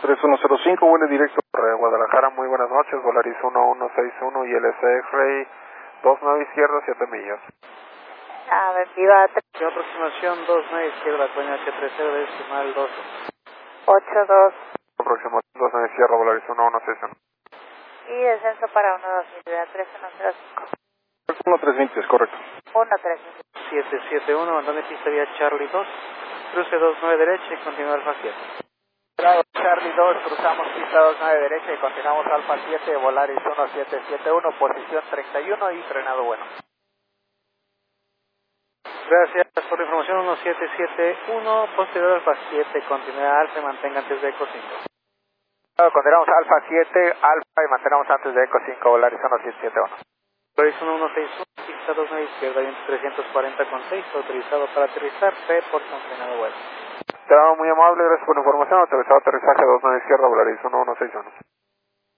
3105, vuelo directo para Guadalajara, muy buenas noches, Volaris 1161 y LS X-Ray 29 izquierda, 7 millas. A ver, viva 3. Aproximación 29 izquierda, Coña H30, decimal 12. 82. Aproximación 29 izquierda, Volaris 1161. Y descenso para 12, viva 3105. 1320, es correcto. 1320. 771, abandone pista vía Charlie 2, cruce 29 derecha y continúa Alfa 7. Charlie 2, cruzamos pista 29 derecha y continuamos Alfa 7, Volaris 1771, posición 31 y frenado bueno. Gracias por la información, 1771, posterior Alfa 7, continúa Alfa y mantenga antes de Eco 5. Continuamos Alfa 7, Alfa y mantenemos antes de Eco 5, Volaris 1771. Volaris 1161, pista 29 izquierda, viento 340,6, autorizado para aterrizar, por frenado bueno. Muy amable, gracias por la información, autorizado aterrizaje 29 izquierda, Volaris 1161.